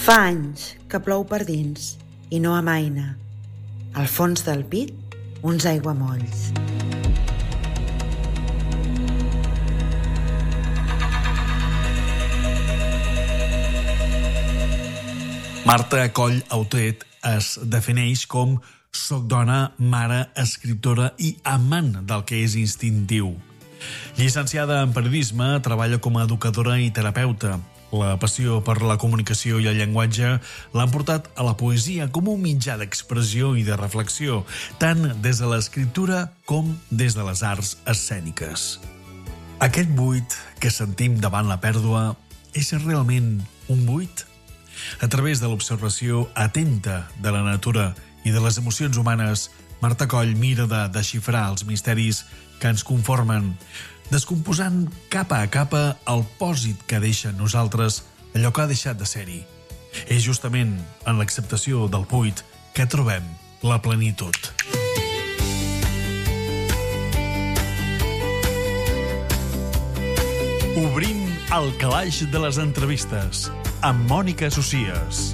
Fa anys que plou per dins i no amaina. Al fons del pit, uns aiguamolls. Marta Coll Autet es defineix com «soc dona, mare, escriptora i amant del que és instintiu». Llicenciada en periodisme, treballa com a educadora i terapeuta. La passió per la comunicació i el llenguatge l'han portat a la poesia com un mitjà d'expressió i de reflexió, tant des de l'escriptura com des de les arts escèniques. Aquest buit que sentim davant la pèrdua és realment un buit? A través de l'observació atenta de la natura i de les emocions humanes, Marta Coll mira de desxifrar els misteris que ens conformen, descomposant capa a capa el pòsit que deixa en nosaltres allò que ha deixat de ser-hi. És justament en l'acceptació del buit que trobem la plenitud. Obrim el calaix de les entrevistes amb Mònica Socias.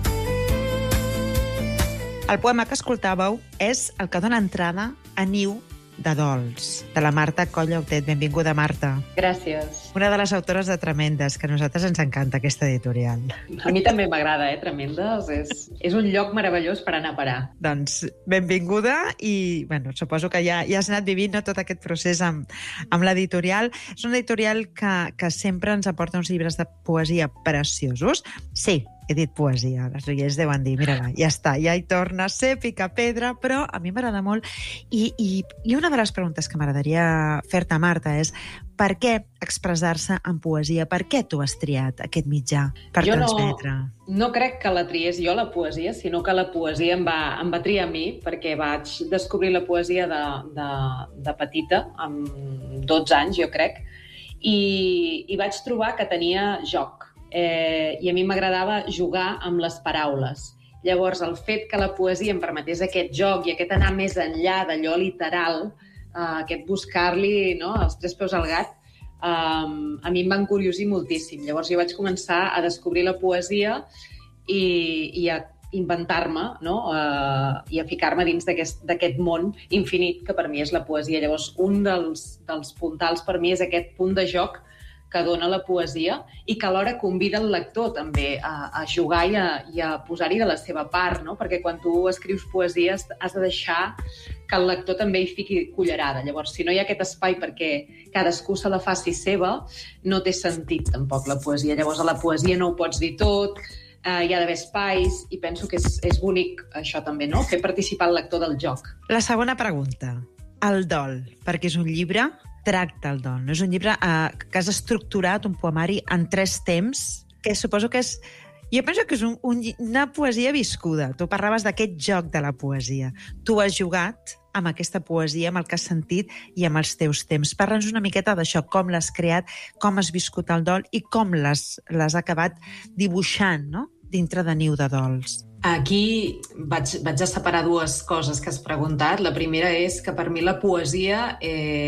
El poema que escoltàveu és el que dona entrada a Niu de Dols, de la Marta Coll Autet. Benvinguda, Marta. Gràcies. Una de les autores de Tremendes, que a nosaltres ens encanta aquesta editorial. A mi també m'agrada, Tremendes. És un lloc meravellós per anar a parar. Doncs benvinguda i, suposo que ja has anat vivint tot aquest procés amb l'editorial. És una editorial que sempre ens aporta uns llibres de poesia preciosos. Sí, he dit poesia, les oients deuen dir, mira-la, ja està, ja hi torna a ser pica-pedra, però a mi m'agrada molt. I una de les preguntes que m'agradaria fer-te, Marta, és per què expressar-se en poesia? Per què tu has triat aquest mitjà per transmetre? No crec que la triés jo, la poesia, sinó que la poesia em va triar a mi, perquè vaig descobrir la poesia de petita, amb 12 anys, jo crec, i vaig trobar que tenia joc. I a mi m'agradava jugar amb les paraules. Llavors, el fet que la poesia em permetés aquest joc i aquest anar més enllà d'allò literal, aquest buscar-li els tres peus al gat, a mi em va encuriosir moltíssim. Llavors jo vaig començar a descobrir la poesia i a inventar-me, i a ficar-me dins d'aquest món infinit que per mi és la poesia. Llavors, un dels puntals per mi és aquest punt de joc que dona la poesia i que alhora convida el lector també a jugar i a posar-hi de la seva part, perquè quan tu escrius poesia has de deixar que el lector també hi fiqui cullerada. Llavors, si no hi ha aquest espai perquè cadascú se la faci seva, no té sentit tampoc la poesia. Llavors, a la poesia no ho pots dir tot, hi ha d'haver espais i penso que és bonic això també, fer participar el lector del joc. La segona pregunta, el dol, perquè és un llibre tracta el dol. No és un llibre que has estructurat, un poemari, en 3 temps, que suposo que és... Jo penso que és una poesia viscuda. Tu parlaves d'aquest joc de la poesia. Tu has jugat amb aquesta poesia, amb el que has sentit i amb els teus temps. Parla'ns una miqueta d'això, com l'has creat, com has viscut el dol i com l'has acabat dibuixant, dintre de Niu de Dols. Aquí vaig a separar 2 coses que has preguntat. La primera és que per mi la poesia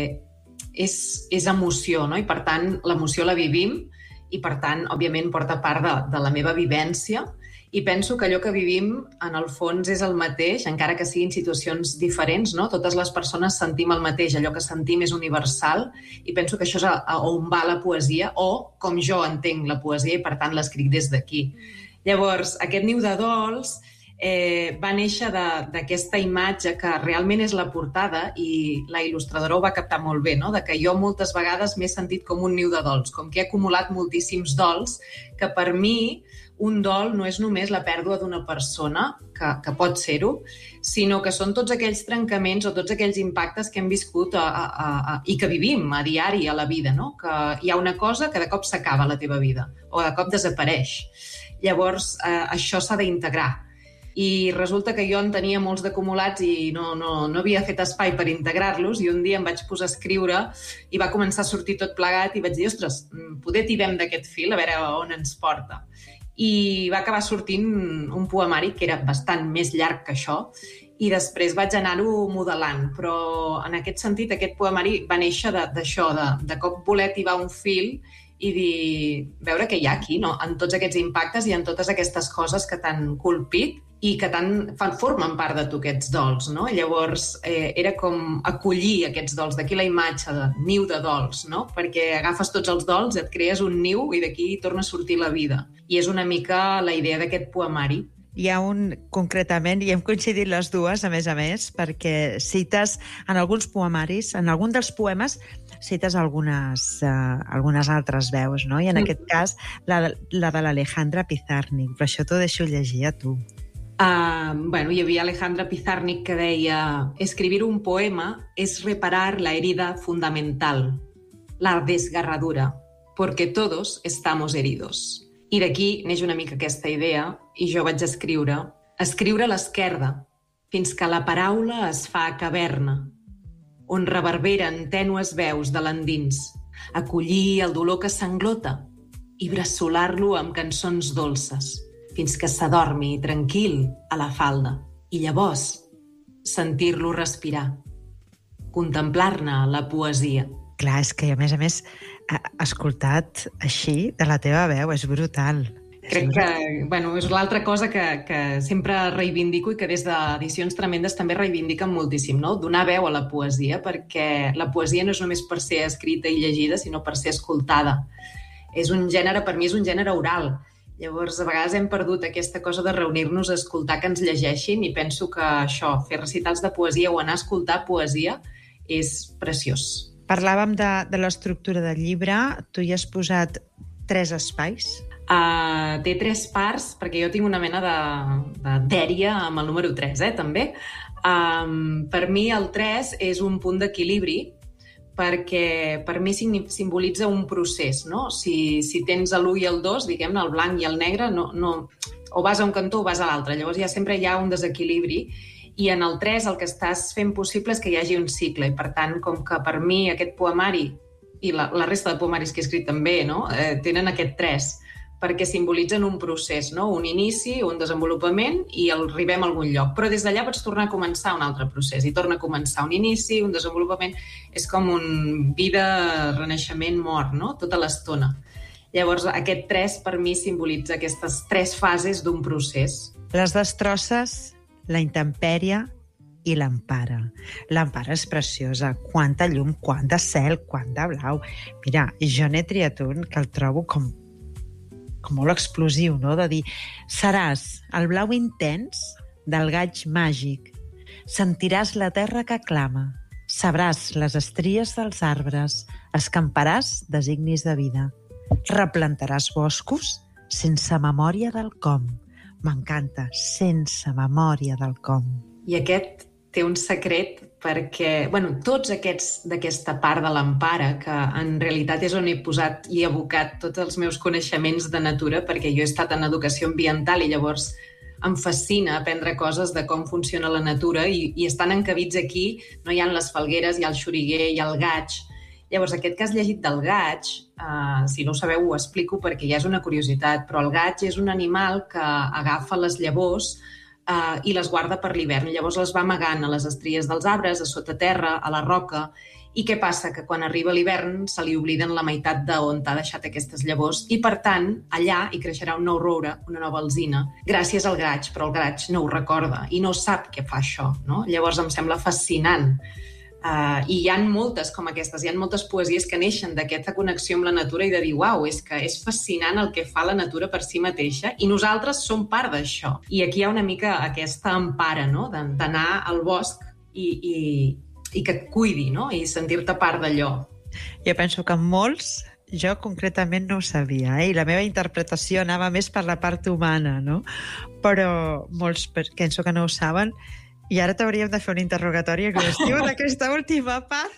és emoció, i per tant l'emoció la vivim i per tant, òbviament, porta part de la meva vivència i penso que allò que vivim en el fons és el mateix, encara que siguin situacions diferents, totes les persones sentim el mateix, allò que sentim és universal i penso que això és on va la poesia o com jo entenc la poesia i per tant l'escric des d'aquí. Llavors, aquest Niu de Dols va néixer d'aquesta imatge que realment és la portada i la il·lustradora ho va captar molt bé, de que jo moltes vegades m'he sentit com un niu de dols, com que he acumulat moltíssims dols, que per mi un dol no és només la pèrdua d'una persona, que pot ser-ho, sinó que són tots aquells trencaments o tots aquells impactes que hem viscut i que vivim a diari a la vida, que hi ha una cosa que de cop s'acaba a la teva vida o de cop desapareix. Llavors, això s'ha d'integrar. I resulta que jo en tenia molts d'acumulats i no havia fet espai per integrar-los i un dia em vaig posar a escriure i va començar a sortir tot plegat i vaig dir, ostres, poder tirem d'aquest fil a veure on ens porta. I va acabar sortint un poemari que era bastant més llarg que això i després vaig anar-ho modelant, però en aquest sentit aquest poemari va néixer d'això, de cop voler tibar un fil i veure què hi ha aquí, no? En tots aquests impactes i en totes aquestes coses que t'han colpit i que formen part de tu, aquests dols, no? Llavors, era com acollir aquests dols, d'aquí la imatge de niu de dols, no? Perquè agafes tots els dols, et crees un niu i d'aquí torna a sortir la vida. I és una mica la idea d'aquest poemari. Hi ha concretament, i hem coincidit les dues, a més, perquè cites en alguns poemaris, en algun dels poemes, cites algunes altres veus, no? I en aquest cas, la de l'Alejandra Pizarnik, però això t'ho deixo llegir a tu. Hi havia Alejandra Pizarnik que deia: escribir un poema es reparar la herida fundamental, la desgarradura, porque todos estamos heridos. I d'aquí neix una mica aquesta idea, i jo vaig escriure a l'esquerda, fins que la paraula es fa caverna, on reverberen tènues veus de l'endins, acollir el dolor que s'englota i bressolar-lo amb cançons dolces, fins que s'adormi tranquil a la falda, i llavors sentir-lo respirar, contemplar-ne la poesia. Clar, és que a més, escoltat així de la teva veu, és brutal. Crec que, és l'altra cosa que sempre reivindico i que des d'Edicions Tremendes també reivindiquen moltíssim, no? Donar veu a la poesia, perquè la poesia no és només per ser escrita i llegida, sinó per ser escoltada. És un gènere, per mi és un gènere oral. Llavors, a vegades hem perdut aquesta cosa de reunir-nos a escoltar que ens llegeixin, i penso que això, fer recitals de poesia o anar a escoltar poesia és preciós. Parlàvem de l'estructura del llibre. Tu hi has posat 3 espais. Té 3 parts, perquè jo tinc una mena de dèria amb el número 3, també. Per mi el 3 és un punt d'equilibri, perquè per mi simbolitza un procés, no? Si tens l'1 i el 2, diguem-ne, el blanc i el negre, o vas a un cantó o vas a l'altre. Llavors sempre hi ha un desequilibri, i en el 3 el que estàs fent possible és que hi hagi un cicle, i per tant, com que per mi aquest poemari, i la resta de poemaris que he escrit també, no? Tenen aquest 3, perquè simbolitzen un procés, no? Un inici, un desenvolupament, i arribem a algun lloc. Però des d'allà pots tornar a començar un altre procés, i torna a començar un inici, un desenvolupament. És com un vida, renaixement, mort, no? Tota l'estona. Llavors, aquest 3 per mi simbolitza aquestes 3 fases d'un procés. Les destrosses, la intempèrie i l'empara. L'empara és preciosa. Quanta llum, quant de cel, quant de blau. Mira, jo n'he triat un que el trobo com molt explosiu, no? De dir, seràs el blau intens del gaig màgic. Sentiràs la terra que clama. Sabràs les estries dels arbres. Escamparàs designis de vida. Replantaràs boscos sense memòria del com. M'encanta, sense memòria del com. I aquest té un secret perquè, tots aquests d'aquesta part de l'empara, que en realitat és on he posat i he abocat tots els meus coneixements de natura, perquè jo he estat en educació ambiental i llavors em fascina aprendre coses de com funciona la natura, i estan encabits aquí, no hi ha les falgueres, hi ha el xoriguer, hi ha el gaig. Llavors, aquest que has llegit del gaig, si no ho sabeu ho explico perquè ja és una curiositat, però el gaig és un animal que agafa les llavors i les guarda per l'hivern. Llavors les va amagant a les estries dels arbres, a sota terra, a la roca. I què passa? Que quan arriba l'hivern se li obliden la meitat d'on t'ha deixat aquestes llavors, i per tant allà hi creixerà un nou roure, una nova alzina, gràcies al gaig, però el gaig no ho recorda i no sap què fa això, no? Llavors em sembla fascinant. I hi ha moltes com aquestes, hi ha moltes poesies que neixen d'aquesta connexió amb la natura i de dir, uau, és que és fascinant el que fa la natura per si mateixa i nosaltres som part d'això. I aquí hi ha una mica aquesta empara, no? D'anar al bosc i que et cuidi, no? I sentir-te part d'allò. Jo penso que molts, jo concretament no ho sabia, i la meva interpretació anava més per la part humana, no? Però molts penso que no ho saben. I ara t'hauríem de fer un interrogatori exhaustiu d'aquesta última part.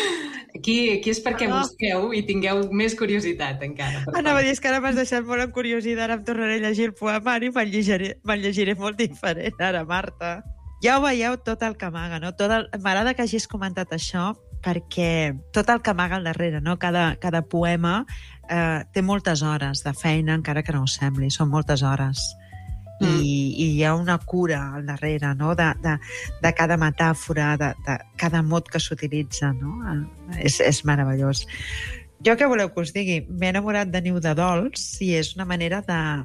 Aquí és perquè busqueu i tingueu més curiositat encara. Anava a dir, que ara m'has deixat molt en curiositat, ara em tornaré a llegir el poemari, me'l llegiré molt diferent ara, Marta. Ja ho veieu tot el que amaga, no? M'agrada que hagis comentat això, perquè tot el que amaga al darrere, no? Cada poema té moltes hores de feina, encara que no ho sembli, són moltes hores. I hi ha una cura al darrere, no? De cada metàfora, de cada mot que s'utilitza, no? És meravellós. Jo què voleu que us digui? M'he enamorat de Niu de Dols i és una manera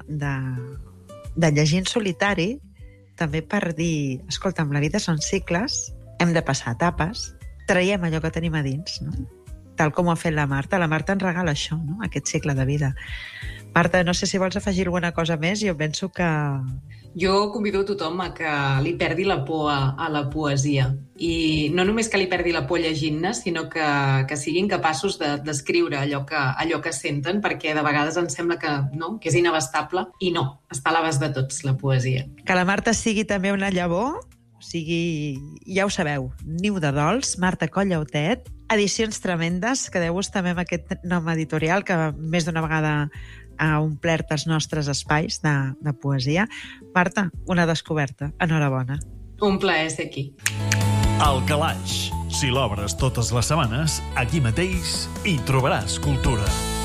de llegir en solitari, també per dir, escolta'm, la vida són cicles, hem de passar etapes, traiem allò que tenim a dins, no? Tal com ho ha fet la Marta. La Marta ens regala això, no? Aquest cicle de vida. Marta, no sé si vols afegir alguna cosa més, jo penso que... Jo convido tothom a que li perdi la por a la poesia. I no només que li perdi la por llegint-ne, sinó que siguin capaços d'escriure allò que senten, perquè de vegades ens sembla que és inabastable, i no, està a l'abast de tots, la poesia. Que la Marta sigui també una llavor, o sigui, ja ho sabeu, Niu de Dols, Marta Coll Autet, edicions tremendes, quedeu-vos també amb aquest nom editorial que més d'una vegada ha omplert els nostres espais de poesia. Marta, una descoberta. Enhorabona. Un plaer ser aquí. Al Calaix. Si l'obres totes les setmanes, aquí mateix hi trobaràs cultura.